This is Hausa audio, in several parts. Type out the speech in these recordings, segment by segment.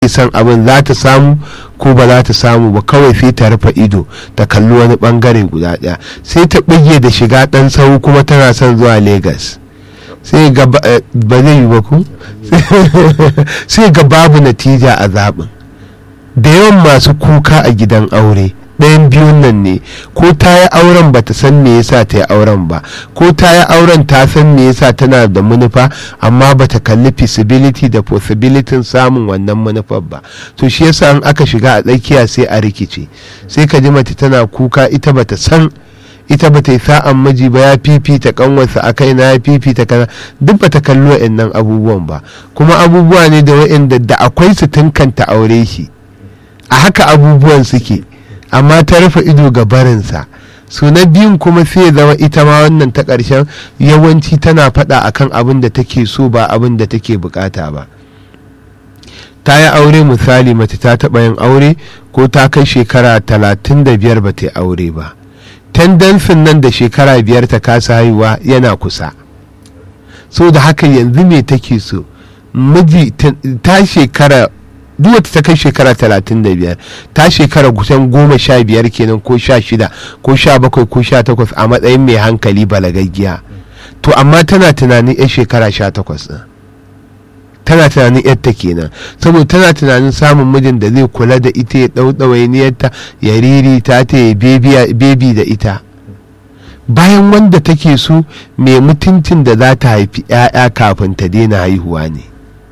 san abin za ta samu ko ba za ta samu ba, kawai sai ta rufe ido ta kalli wani bangare guda ɗaya, sai ta bige da shiga ɗan sau kuma tana son zuwa Legas, sai ga ba zai yi ba ku sai ga babu natija a zaɓin. Da yawan masu kuka a gidan aure ɗayan biyun nan ne, ko ta yi auren ba ta san me yasa ta yi auren ba, ko ta yi auren ta san me yasa tana da manufa amma ba ta kalli feasibility da possibility samun wannan manufar ba. To shi yasa in aka shiga a tsakiya sai a rikice, sai ka ji mace tana kuka ita ba ta san, ita ba ta yi sa'an miji ba, ya fifita kanwarsa a kai na, ya fifita kaza, duk ba ta kalli wa'annan abubuwan ba, kuma abubuwa ne da wa'anda da akwai su tunkanta aure shi, a haka abubuwan suke, amma ta rufe ido ga barinsa. su na biyun kuma sai ya zama ita ma wannan ta ƙarshen yawanci tana faɗa akan abin da take so ba abin da take bukata ba. Ta yi aure, misali mace ta taɓa yin aure ko ta kai shekara 35 ba ta yi aure ba, tendensin nan da shekara 5 ta kasa haihuwa yana kusa. So da haka yanzu me take so, miji ta shekara, duk wata ta kai shekara 35 ta shekara kusan 15 kenan ko 16 ko 17 ko 18 a matsayin mai hankali balagaggiya, to amma tana tunanin 'yan shekara 18 tana tunanin yadda kenan, saboda tana tunanin samun mijin da zai kula da ita, ya ɗauɗawainiyarta, ya riri ta ya bebi da ita, bayan wanda take so mai mutuncin da za ta haifi 'ya'ya kafin ta daina haihuwa ne,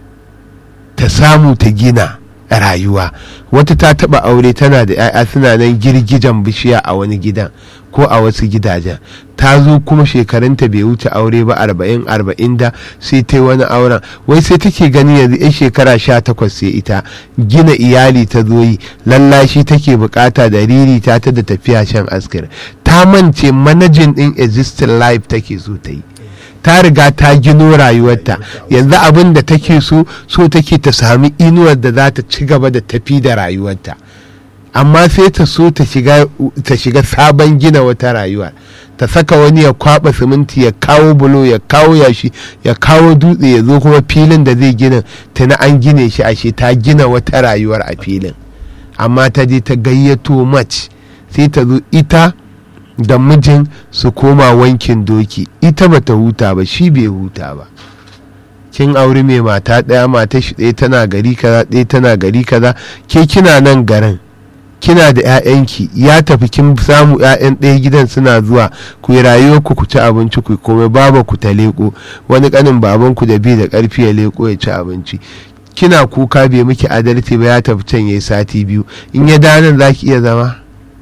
ta samu ta gina rayuwa. Wata ta taba aure tana da 'ya'ya suna nan girgijan bishiya a wani gidan ko a wasu gidajen, ta zo kuma shekarunta bai wuce aure ba 40 da sai ta yi wani auren, wai sai take gani yanzu 'yan shekara 18 sai ita gina iyali ta zo yi, lallashi take bukata da riri ta da tafiya shan askir, ta mance manajin din existing life take so ta yi, ta riga ta gino rayuwarta, yanzu abin da take so take ta sami inuwar da za ta ci gaba da tafi da rayuwarta, amma sai ta so ta shiga sabon gina wata rayuwa, ta saka wani ya kwaba siminti, ya kawo bulo, ya kawo yashi, ya kawo dutse, ya zo kuma filin da zai gina tana an gine shi, ashe ta gina wata rayuwar a filin, amma ta je ta gayyato mace, sai ta zo ita da mijin su koma wankin doki, ita bata huta ba, shi bai huta ba. Kin aure mai mata ɗaya, mata shi ɗaya tana gari kaza, ɗaya tana gari kaza, ke kina nan garin, kina da 'ya'yanki, ya tafi, kin samu 'ya'yan ɗaya gidan suna zuwa, ku yi rayuwar ku ci abinci, ku komai, baba ku ta leko, wani kanin baban ku da bi da ƙarfi ya leko ya ci abinci, kina kuka bai miki adalci ba, ya tafi can yayi sati 2, in ya dawo za ki iya zama?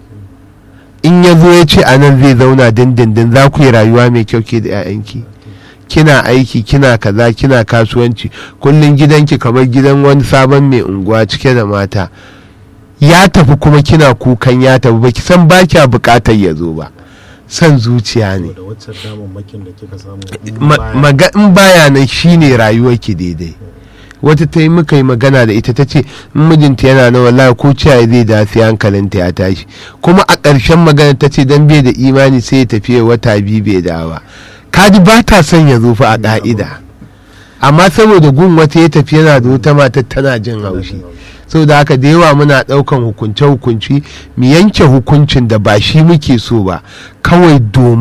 In ya zo ya ce a nan zai zauna dindindin, za ku yi rayuwa mai kyau ke da 'ya'yanki? Kina aiki, kina kaza, kina kasuwanci, kullum gidanki kamar gidan wani sabon mai unguwa cike da mata, ya tafi kuma kina kukan ya tafi, baki san ba kya bukatar ya zo ba, san zuciya ne. In baya nan shine rayuwarki daidai. Wata ta yi muka yi magana da ita, ta ce mijinta yana na wallahi ko ciyayi zai da sai hankalinta ya tashi, kuma a ƙarshen magana ta ce dan bai da imani sai ya tafi wata 2 bai dawa. Kaji ba ta son ya zo fa a ƙa'ida, amma saboda gun wata ya tafi yana da wata mata tana jin haushi, saboda haka da yawa muna ɗaukan hukunci mu yanke hukuncin da ba shi muke so ba, kawai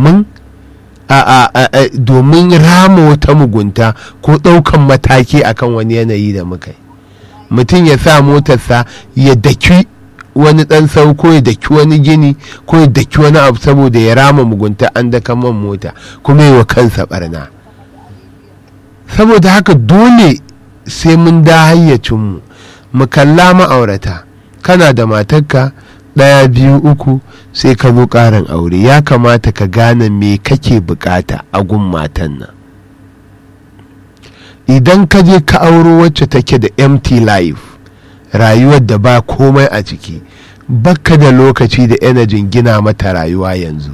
domin rama wata mugunta ko ɗaukan mataki akan wani yanayi da muka yi. Mutum ya sa motarsa ya daki wani ɗan sau, ko ya daki wani gini, ko ya daki wani abu saboda ya rama mugunta an daka man mota, kuma yi wa kansa barna. Saboda haka dole sai mun da hayyacinmu, mu kalla ma'aurata, kana da matarka 1, 2, 3 sai ka zo ƙarin aure, ya kamata ka gane me kake bukata a gun matan nan. Idan ka je ka auro wacce take da empty life, rayuwar da ba komai a ciki, baka da lokaci da energy gina mata rayuwa yanzu.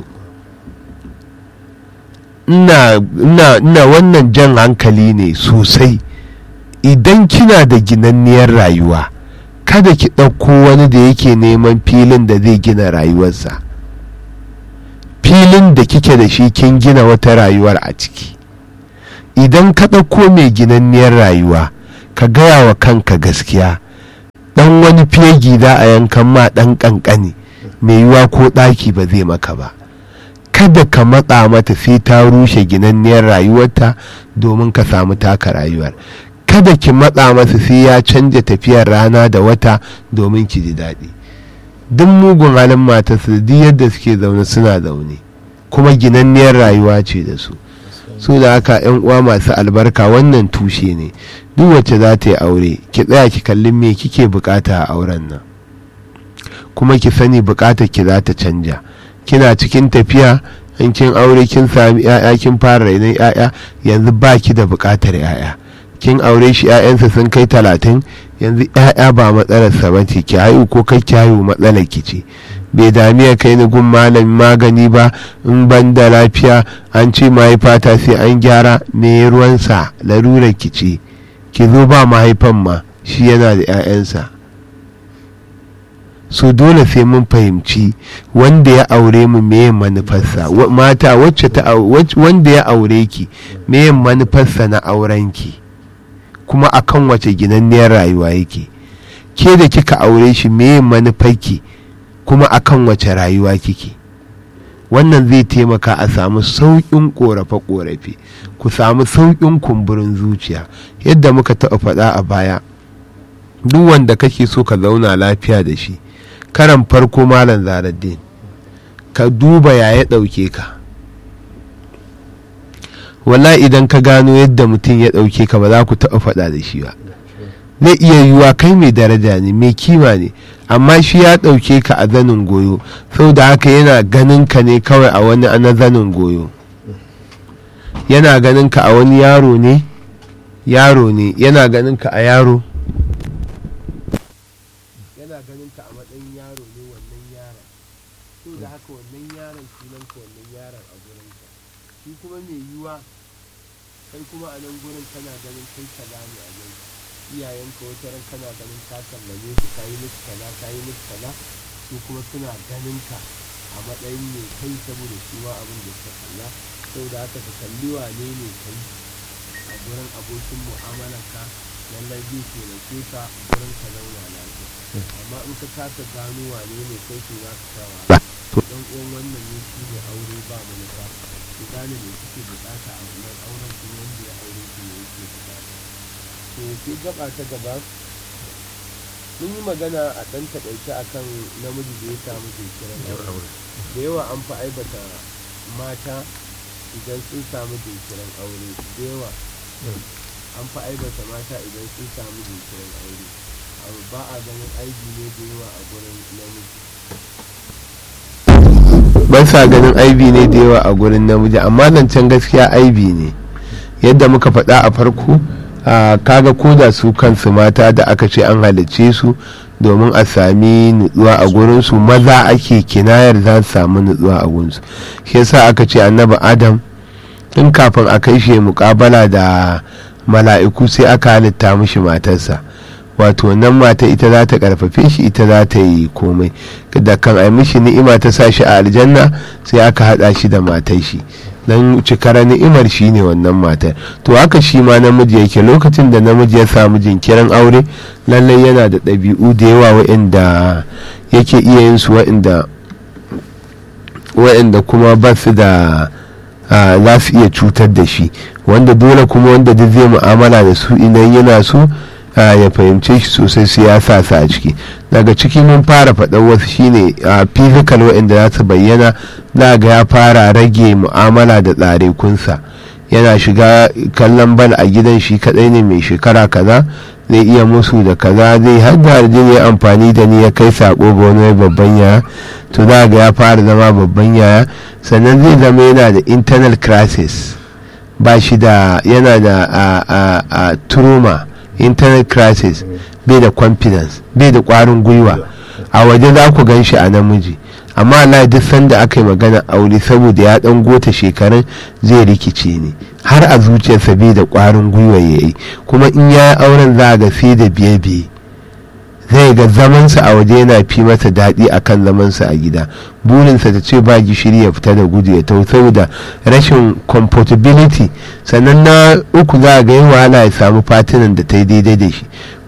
ina wannan jan hankali ne sosai. Idan kina da ginanniyar rayuwa, kada ki ɗauko wani da yake neman filin da zai gina rayuwarsa. Filin da kike da shi kin gina wata rayuwar a ciki. Idan ka ɗauko mai ginanniyar rayuwa, ka gaya wa kanka gaskiya, dan wani fegi za a yankan ma dan kankani mai yiwa ko ɗaki ba zai maka ba. Kada ka matsa mata sai ta rushe ginanniyar rayuwarta domin ka samu taka rayuwar. Kada ki matsa masa sai ya canja tafiyar rana da wata domin ki ji daɗi. Duk mugun halin matarsa duk yadda suke zaune suna zaune, kuma ginanniyar rayuwa ce da su. So da haka yan uwa masu albarka, wannan tushe ne. Duk wacce za ta yi aure ki tsaya ki kalli me kike bukata a auren nan, kuma ki sani bukatar ki za ta canja. Kina cikin tafiya, in kin aure kin sami 'ya'ya, kin fara rainon 'ya'ya, yanzu ba ki da bukatar 'ya'ya. Kin aure shi 'ya'yansa sun kai 30, yanzu 'ya'ya ba matsalarsa ba ce, ki haihu ko kai ki haihu matsalar ki ce. Bai dami ya kai ni gun malamin magani ba, in ban da lafiya an ce mahaifata sai an gyara, me ruwansa, larurar ki ce. Ki zo ba mahaifan ma, shi yana da 'ya'yansa. So dole sai mun fahimci wanda ya aure mu meye manufarsa. Mata wanda ya aure ki meye manufarsa na aurenki, kuma akan wace ginanniyar rayuwa yake. Ke da kika aure shi meye manufarki, kuma akan wace rayuwa kike. Wannan zai taimaka a samu sauƙin ƙorafe-ƙorafe, ku samu sauƙin kumburin zuciya. Yadda muka taɓa faɗa a baya, duk wanda kake so ka zauna lafiya da shi, karan farko malam Zahraddeen, ka duba ya ɗauke ka. Wallahi idan ka gano yadda mutum ya ɗauke ka, ba za ku taɓa faɗa da shi ba. Zai iya yiwuwa kai mai daraja ne, mai kima ne, amma shi ya ɗauke ka a zanin goyo, saboda haka yana ganin ka ne kawai a wani ana zanin goyo. Yana ganin ka a wani yaro ne, yana ganin ka a yaro, yana ganin ka a matsayin yaro ne, wannan yaron. Saboda haka wannan yaron sunan ka wannan yaron a gurin ka. Shi kuma mai yiwuwa kai kuma a nan gurin kana ganin kai kaza ne a gurin iyayenka, wata ran kana ganin ka sallame su, ka yi musu kaza, su kuma suna ganin ka a matsayin mai kai saboda su ma abin da suka kalla. Saboda haka ka kalli wane ne kai a gurin abokin mu'amalarka, lallai zai taimake ka gurin ka zauna lafiya. Amma in ka kasa gano wane ne kai, to za ka sha wahala. Dan uwan wannan ne shi ne aure ba manufa. Ku gane me kuke bukata a wannan auren, kuma wanda ya aure shi ne yake bukata. To sai gaba ta gaba, mun yi magana a ɗan taƙaice akan namiji da ya samu jinkirin aure. Da yawa an fi aibata mata idan sun samu jinkirin aure. Da yawa an fi aibata mata idan sun samu jinkirin aure. Ba a ganin aibi ne da yawa a gurin namiji. Ban sa ganin aibi ne da yawa a gurin namiji, amma nan can gaskiya aibi ne. Yadda muka faɗa a farko, kaga ko da su kansu mata da aka ce an halicce su domin a sami nutsuwa a gurinsu, maza ake kinayar za su samu nutsuwa a gurinsu. Shi yasa aka ce annabi Adam tun kafin a kai shi muƙabala da mala'iku sai aka halitta mishi matarsa. Wato nan mata ita za ta karfafe shi, ita za ta yi komai. Da kan ai mishi ni'ima ta sa shi a aljanna, sai aka hada shi da matar shi, dan cikar ni'imar shi ne wannan matar. To haka shi ma namiji yake, lokacin da namiji ya samu jinkirin aure, lallai yana da ɗabi'u da yawa wa'inda yake iya yin su, wa'inda kuma ba su da za su iya cutar da shi, wanda dole kuma wanda duk zai mu'amala da su idan yana so ya fahimce shi sosai, sai ya sa su a ciki. Daga ciki mun fara faɗan wasu shine physical waɗanda za su bayyana. za ga ya fara rage mu'amala da tsarekunsa, yana shiga kallon bal a gidan shi kadai ne mai shekara kaza, zai iya musu da kaza, zai har jini amfani da ni ya kai sako ga wani babban yaya, to za ga ya fara zama babban yaya. Sannan zai zama yana da internal crisis, ba shi da, yana da trauma, internal crisis, bai da confidence, bai da kwarin gwiwa. A waje za ku gan shi a namiji, amma Allah duk sanda aka yi magana aure, saboda ya dan gota shekarun, zai rikice ne, har a zuciyarsa bai da kwarin gwiwa ya yi. Kuma in ya yi auren za ga sai da biye-biye, zai ga zamansa a waje yana fi masa daɗi akan zamansa a gida. Burinsa ta ce ba gishiri ya fita da gudu ya tau, saboda rashin comfortability. Sannan na uku za ga yin wahala ya samu fatinan da ta yi daidai da shi,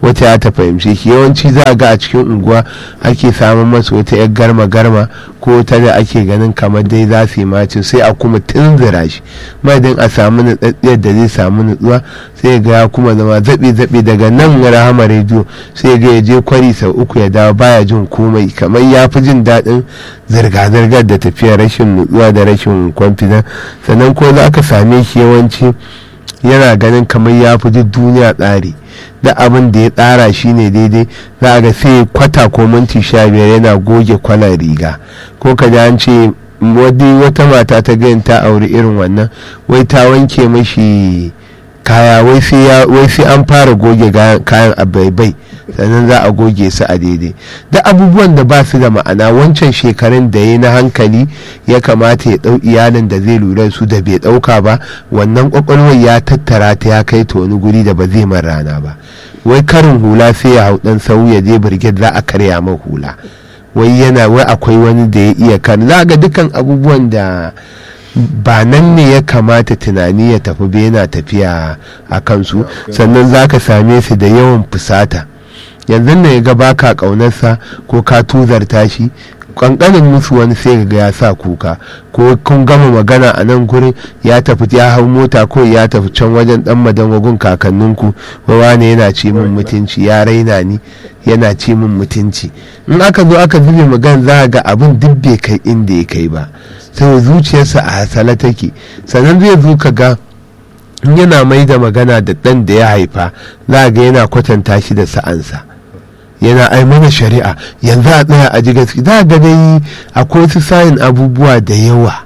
wata ya ta fahimce shi. Yawanci za a ga a cikin unguwa ake samun masu wata yar garma ko ta da ake ganin kamar dai za su yi macin, sai a kuma tunzura shi madadin a samu nutsatsiyar da zai samu nutsuwa, sai ga ya kuma zama zaɓe daga nan Rahama rediyo sai ga ya je kwari sau 3 ya dawo baya jin komai, kamar ya fi jin daɗin zirga-zirgar da tafiya, rashin nutsuwa da rashin confidence. Sannan ko za ka same shi yawanci yana ganin kamar ya fi duk duniya tsari, da abin da ya tsara shi ne daidai. za a ga sai kwata ko minti 15 yana goge kwalar riga, ko ka ji an ce wata mata ta gayin ta auri irin wannan, wai ta wanke mashi kaya wai sai an fara goge kayan a baibai sannan za a goge su a daidai, da abubuwan da ba su da ma'ana. Wancan shekarun da ya na hankali ya kamata ya ɗau iyalin da zai lura su da bai ɗauka ba, wannan ƙwaƙwalwar ya tattara ta ya kai ta wani guri da ba zai man rana ba. Wai karin hula sai ya hau ɗan sau ya je birgit za a karya man hula, wai akwai wani da ya iya kan. za ga dukkan abubuwan da ba nan ne ya kamata tunani ya tafi ba yana tafiya a kansu. Sannan za ka same su da yawan fusata, yanzu ne ya ga baka ƙaunarsa ko ka tuzarta shi, kankanin musu wani sai ga ya sa kuka, ko kun gama magana a nan gurin ya tafi ya hau mota ko ya tafi can wajen dan madanwagun kakanninku, wane yana ce min mutunci, ya raina ni, yana ce min mutunci. In aka zo aka zube magana za ga abin duk bai kai inda ya kai ba, sai zuciyarsa a hasala take. Sannan zai zo ka ga yana mai da magana da ɗan da ya haifa, za ga yana kwatanta shi da sa'ansa, yana ai mana shari'a yanzu a tsaya a ji gaske. za ga dai akwai su sayin abubuwa da yawa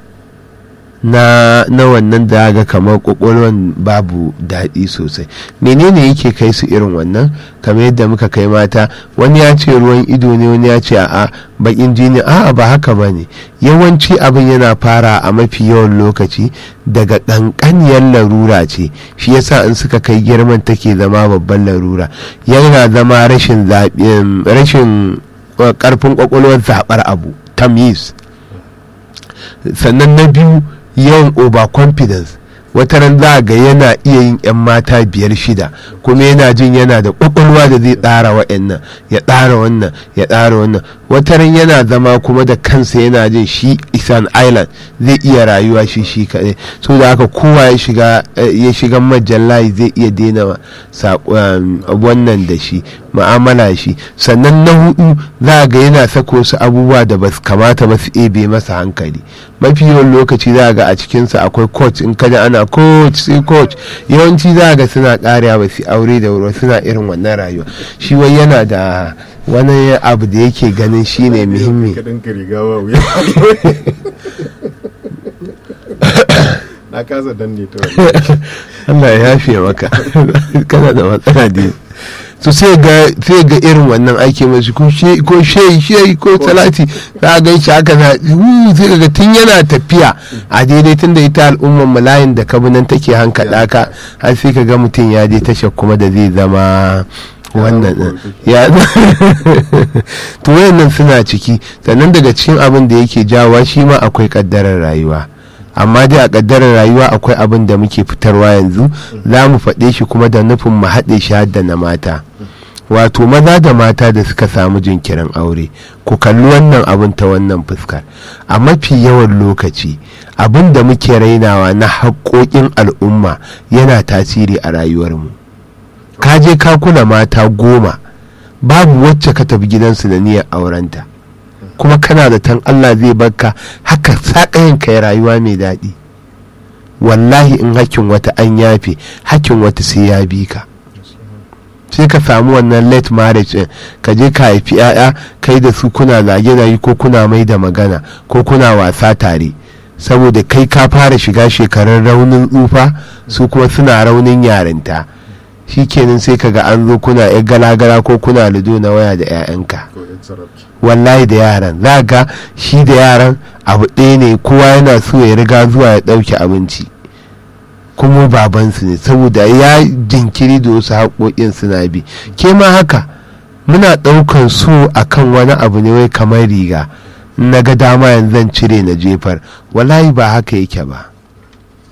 na wannan da ga kamar kwakwalwan babu daɗi sosai. menene yake kai su irin wannan? kamar yadda muka kai mata, wani ya ce ruwan ido ne, wani ya ce a'a bakin jini, a'a ba haka ba ne. yawanci abin yana fara a mafi yawan lokaci daga ƙanƙaniyar larura ce, shi yasa in suka kai girman take zama babban larura. yana zama rashin ƙarfin kwakwalwar zaɓar abu, tamyiz. sannan na biyu yawan overconfidence. wata ran za ga yana iya yin 'yan mata 5-6 kuma yana jin yana da kwakwalwa da zai tsara wa'annan ya tsara wannan ya tsara wannan. wata ran yana zama kuma da kansa yana jin shi isan island zai iya rayuwa shi kaɗai, so da haka kowa ya shiga majallayi zai iya daina wannan da shi ma'amala shi. sannan na hudu za ga yana sako su abubuwa da ba su kamata ba su ebe masa hankali. mafi yawan lokaci za ga a cikinsa akwai coach, in kada ana coach sai coach, yawanci za ga suna ƙariya ba su aure da wuri, suna irin wannan rayuwa. shi wai yana da wani abu da yake ganin shi ne muhimmi. na kasa danne ta Allah ya yafe maka kana da matsala da so sai ga irin wannan aiki masu ko shehi ko salati za ga shi haka sai ga tun yana tafiya a daidai tun da ita al'ummar malayin da kabinan take hankala ka, har sai ka ga mutum ya je tashar kuma da zai zama wannan ya to wayannan suna ciki. sannan daga cikin abin da yake jawowa shi ma akwai kaddarar rayuwa, amma dai a kaddarar rayuwa akwai abin da muke fitarwa yanzu za mu faɗe shi kuma da nufin mu haɗe shi hadda na mata. wato maza da mata da suka samu jinkirin aure, ku kalli wannan abin ta wannan fuskar. a mafi yawan lokaci abin da muke rainawa na haƙoƙin al'umma yana tasiri a rayuwarmu. ka je ka kula mata 10 babu wacce ka tafi gidansu da niyyar aurenta, kuma kana da tan Allah zai barka haka saƙayin ka ya rayuwa mai daɗi. wallahi in hakkin wata an yafe, hakkin wata sai ya bi ka. sai ka samu wannan late marriage din, ka je ka haifi 'ya'ya kai da su kuna zage-zage ko kuna mai da magana ko kuna wasa tare, saboda kai ka fara shiga shekarun raunin tsufa, su kuma suna raunin yarinta. shi kenan sai kaga an zo kuna yan galagala ko kuna lido na waya da 'ya'yanka. wallahi da yaran za ga shi da yaran abu ɗaya ne, kowa yana so ya riga zuwa ya ɗauki abinci, kuma babansu ne saboda ya jinkiri da wasu haƙoƙin suna bi. ke ma haka muna ɗaukan so akan wani abu ne wai kamar riga, na ga dama yanzu zan cire na jefar, wallahi ba haka yake ba.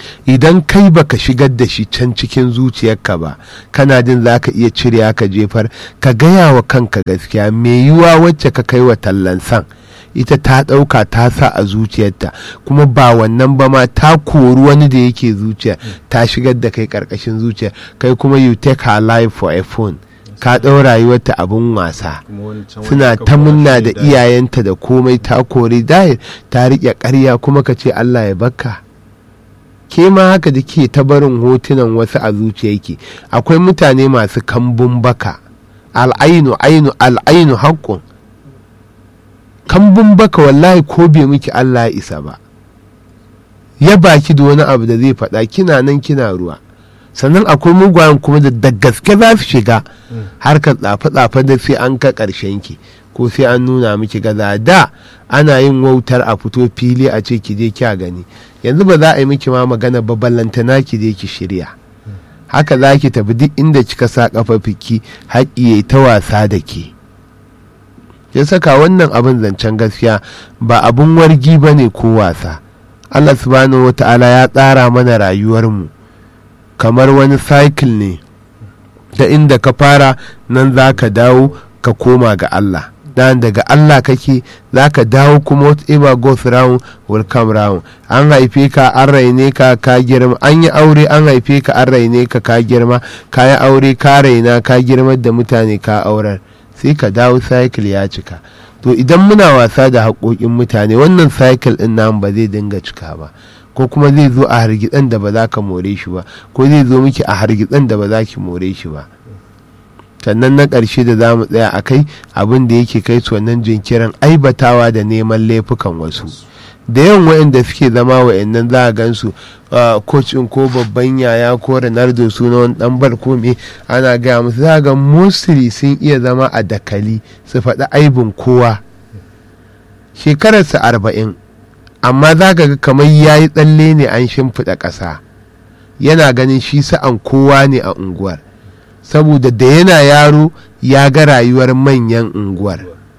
idan kai baka shigar da shi can cikin zuciyarka ba, kana jin za ka iya cire ka jefar, ka gaya wa kanka gaskiya. mai yiwuwa wacce ka kai wa tallan san ita ta ɗauka ta sa a zuciyarta, kuma ba wannan ba ma ta kori wani da yake zuciya ta shigar da kai ƙarƙashin zuciya, kai kuma you take her life for a phone, ka ɗau rayuwarta abin wasa. Suna ta munna da iyayenta da komai, ta kori dahil, ta riƙe ƙarya, kuma ka ce Allah ya bakka. Ke ma haka da ke ta barin hotunan wasu a zuciyarki. Akwai mutane masu kambun baka, al'ainu haƙƙun. Kambun baka wallahi ko bai miki Allah ya isa ba, ya baki da wani abu da zai faɗa kina nan kina ruwa. Sannan akwai mugayen kuma da gaske za su shiga harkar tsafe-tsafe da sai an ka ƙarshen ki, ko sai an nuna miki gaza. Da ana yin wautar a fito fili a ce ki je kya gani, yanzu ba za a yi miki ma magana ba, ballantana ki je ki shirya. Haka za ki tafi duk inda kika sa kafa fiki, haƙi ya ta wasa da ke. Ya saka wannan abin zancen gaskiya ba abun wargi ba ne ko wasa. Allah subhanahu wata'ala ya tsara mana rayuwarmu kamar wani cycle ne, da inda ka fara nan za ka dawo ka koma ga Allah. Dan daga Allah kake za ka dawo, kuma whatever goes round will come round. An haife ka, an raine ka, ka girma. An yi aure, an haife ka, an raine ka, ka girma. Ka yi aure, ka raina, ka girma da mutane, ka aurar, sai ka dawo, cycle ya cika. To idan muna wasa da haƙoƙin mutane, wannan cycle ɗin nan ba zai dinga cika ba, ko kuma zai zo a hargitsen da ba za ka more shi ba, ko zai zo miki a hargitsen da ba za ki more shi ba. Sannan na ƙarshe da za mu tsaya a kai, abin da yake kai su wannan jinkirin aibatawa da neman laifukan wasu. Da yawan waɗanda suke zama wa'annan za a gansu kocin ko babban yaya ko Ronaldo suna wani ɗan bal ko me ana gaya musu, za a ga mostly sun iya zama a dakali su faɗi aibin kowa. Shekararsa 40, amma za ka ga kamar ya yi tsalle ne an shimfiɗa ƙasa, yana ganin shi sa'an kowa ne a unguwar, saboda da yana yaro ya ga rayuwar manyan unguwar.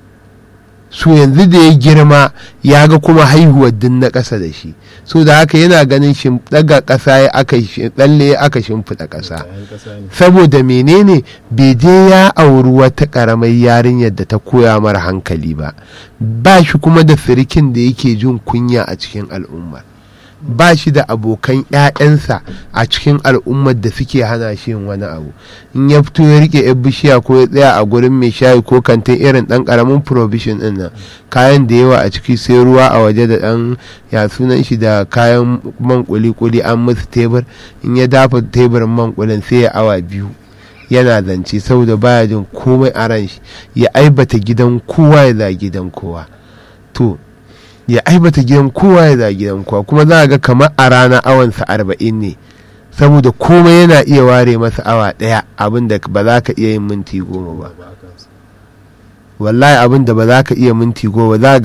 So yanzu da ya girma ya ga kuma haihuwar din na ƙasa da shi, so da haka yana ganin daga ƙasa ya aka tsalle aka shimfiɗa ƙasa. Saboda menene bai je ya auri wata ƙaramar yarinyar da ta koya mara hankali ba shi kuma da sirikin da yake jin kunya a cikin al'umma, ba shi da abokan 'ya'yansa a cikin al'ummar da suke hana shi yin wani abu. In ya fito ya rike yan bishiya ko ya tsaya a gurin mai shayi ko kantin irin dan karamin provision din nan, kayan da yawa a ciki sai ruwa a waje da dan ya sunan shi da kayan man kuli an musu tebur, in ya dafa teburin man kulin sai ya awa 2 yana zance, saboda baya jin komai a ran shi, ya aibata gidan kowa ya za gidan kowa. To ya aibata gidan kowa ya za gidan kowa, kuma za a ga kamar a rana awansa 40 ne, saboda komai yana iya ware masa awa 1, abin da ba za ka iya yin minti 10 ba. Wallahi abin da ba za ka iya minti 10 za